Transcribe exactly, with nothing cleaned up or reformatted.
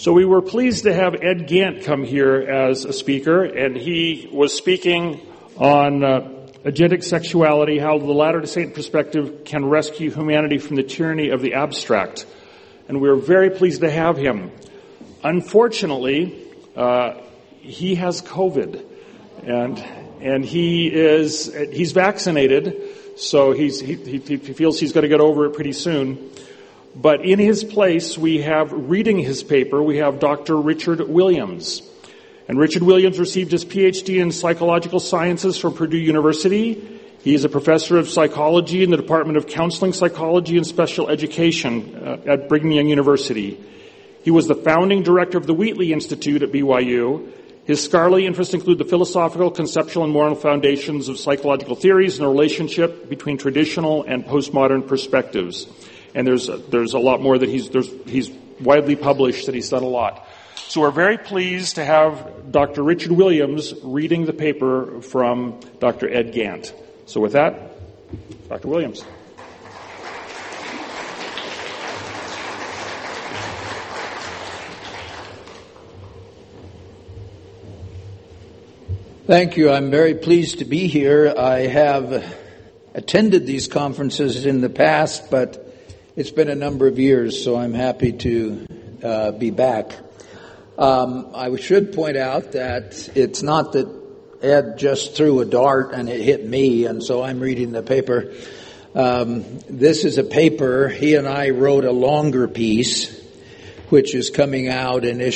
So we were pleased to have Ed Gant come here as a speaker, and he was speaking on uh, agentic sexuality, how the Latter-day Saint perspective can rescue humanity from the tyranny of the abstract. And we were very pleased to have him. Unfortunately, uh, he has COVID, and and he is he's vaccinated, so he's he, he feels he's going to get over it pretty soon. But in his place, we have, reading his paper, we have Doctor Richard Williams. And Richard Williams received his P H D in psychological sciences from Purdue University. He is a professor of psychology in the Department of Counseling Psychology and Special Education uh, at Brigham Young University. He was the founding director of the Wheatley Institute at B Y U. His scholarly interests include the philosophical, conceptual, and moral foundations of psychological theories and the relationship between traditional and postmodern perspectives. And there's a, there's a lot more that he's there's, he's widely published, that he's done a lot. So we're very pleased to have Doctor Richard Williams reading the paper from Doctor Ed Gant. So with that, Doctor Williams. Thank you. I'm very pleased to be here. I have attended these conferences in the past, but it's been a number of years, so I'm happy to uh, be back. Um, I should point out that it's not that Ed just threw a dart and it hit me, and so I'm reading the paper. Um, this is a paper, he and I wrote a longer piece, which is coming out in issue